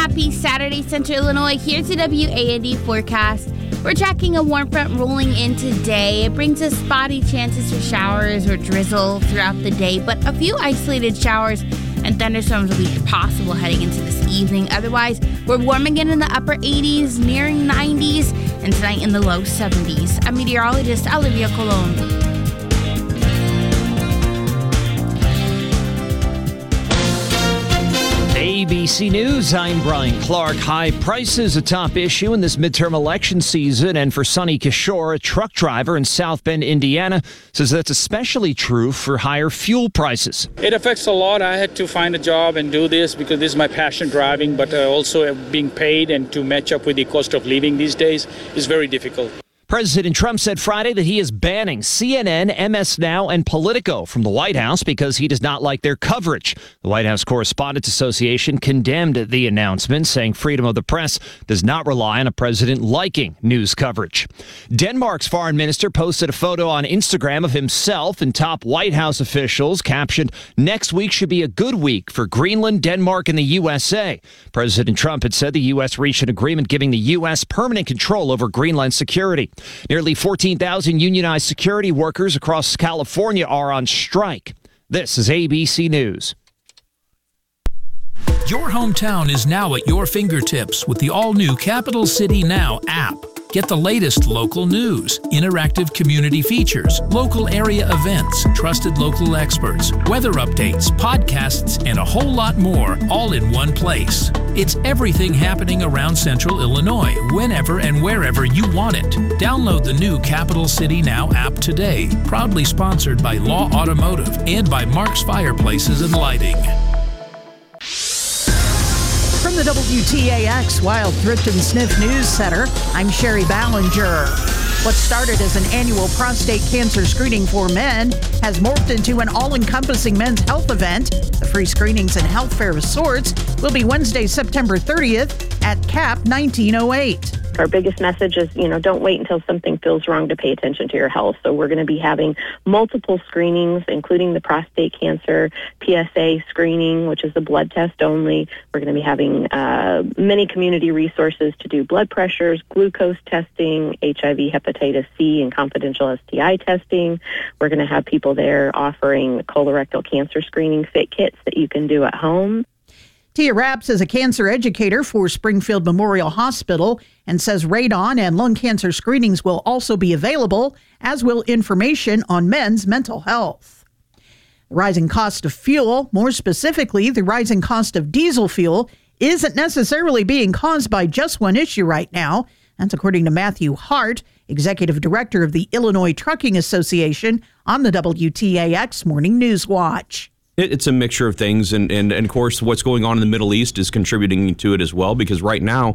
Happy Saturday, Central Illinois. Here's the WAND forecast. We're tracking a warm front rolling in today. It brings us spotty chances for showers or drizzle throughout the day, but a few isolated showers and thunderstorms will be possible heading into this evening. Otherwise, we're warm again in the upper 80s, nearing 90s, and tonight in the low 70s. I'm meteorologist Olivia Colon. ABC News, I'm Brian Clark. High prices a top issue in this midterm election season, and for Sonny Kishore, a truck driver in South Bend, Indiana, says that's especially true for higher fuel prices. It affects a lot. I had to find a job and do this because this is my passion, driving, but also being paid and to match up with the cost of living these days is very difficult. President Trump said Friday that he is banning CNN, MS Now, and Politico from the White House because he does not like their coverage. The White House Correspondents Association condemned the announcement, saying freedom of the press does not rely on a president liking news coverage. Denmark's foreign minister posted a photo on Instagram of himself and top White House officials, captioned, "Next week should be a good week for Greenland, Denmark, and the USA." President Trump had said the U.S. reached an agreement giving the U.S. permanent control over Greenland security. Nearly 14,000 unionized security workers across California are on strike. This is ABC News. Your hometown is now at your fingertips with the all-new Capital City Now app. Get the latest local news, interactive community features, local area events, trusted local experts, weather updates, podcasts, and a whole lot more, all in one place. It's everything happening around Central Illinois, whenever and wherever you want it. Download the new Capital City Now app today. Proudly sponsored by Law Automotive and by Mark's Fireplaces and Lighting. From the WTAX Wild Thrift and Sniff News Center, I'm Sherry Ballinger. What started as an annual prostate cancer screening for men has morphed into an all-encompassing men's health event. The free screenings and health fair of sorts will be Wednesday, September 30th at CAP 1908. Our biggest message is, don't wait until something feels wrong to pay attention to your health. So we're going to be having multiple screenings, including the prostate cancer PSA screening, which is a blood test only. We're going to be having many community resources to do blood pressures, glucose testing, HIV, hepatitis C, and confidential STI testing. We're going to have people there offering colorectal cancer screening fit kits that you can do at home. Tia Rapps is a cancer educator for Springfield Memorial Hospital and says radon and lung cancer screenings will also be available, as will information on men's mental health. The rising cost of fuel, more specifically the rising cost of diesel fuel, isn't necessarily being caused by just one issue right now. That's according to Matthew Hart, Executive Director of the Illinois Trucking Association, on the WTAX Morning News Watch. It's a mixture of things, and of course, what's going on in the Middle East is contributing to it as well, because right now,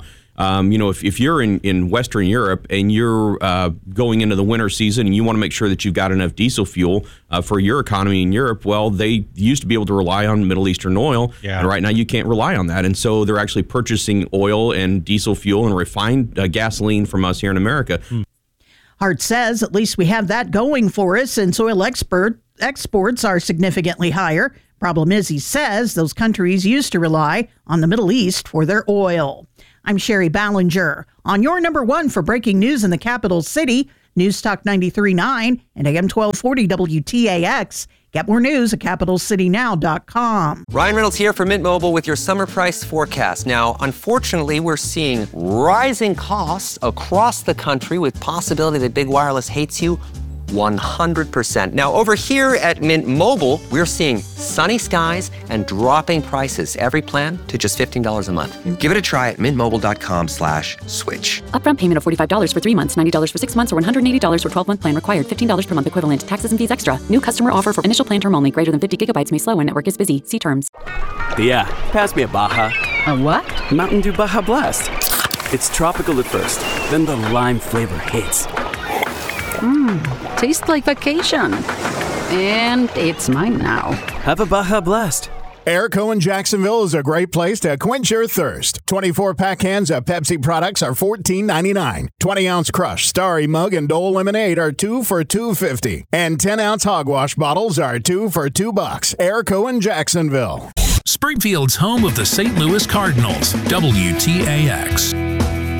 if you're in Western Europe and you're going into the winter season and you want to make sure that you've got enough diesel fuel for your economy in Europe, well, they used to be able to rely on Middle Eastern oil, and right now you can't rely on that. And so they're actually purchasing oil and diesel fuel and refined gasoline from us here in America. Hart says at least we have that going for us, since oil exports are significantly higher. Problem is, he says, those countries used to rely on the Middle East for their oil. I'm Sherry Ballinger on your number one for breaking news in the capital city, News Talk 93.9 and AM 1240 WTAX. Get more news at CapitalCityNow.com. Ryan Reynolds here for Mint Mobile with your summer price forecast. Now, unfortunately, we're seeing rising costs across the country with possibility that big wireless hates you 100%. Now, over here at Mint Mobile, we're seeing sunny skies and dropping prices. Every plan to just $15 a month. Give it a try at mintmobile.com/switch. Upfront payment of $45 for 3 months, $90 for 6 months, or $180 for 12-month plan required. $15 per month equivalent. Taxes and fees extra. New customer offer for initial plan term only. Greater than 50 gigabytes may slow when network is busy. See terms. Yeah, pass me a Baja. A what? Mountain Dew Baja Blast. It's tropical at first, then the lime flavor hits. Tastes like vacation. And it's mine now. Have a Baja Blast. Airco in Jacksonville is a great place to quench your thirst. 24-pack cans of Pepsi products are $14.99. 20-ounce Crush, Starry Mug, and Dole Lemonade are 2 for $2.50. And 10-ounce Hogwash bottles are 2 for $2. Airco in Jacksonville. Springfield's home of the St. Louis Cardinals, WTAX.